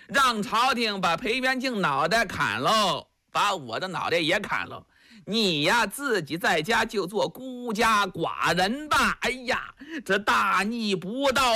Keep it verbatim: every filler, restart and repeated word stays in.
让朝廷把裴元敬脑袋砍喽，把我的脑袋也砍喽。你呀，自己在家就做孤家寡人吧。哎呀，这大逆不道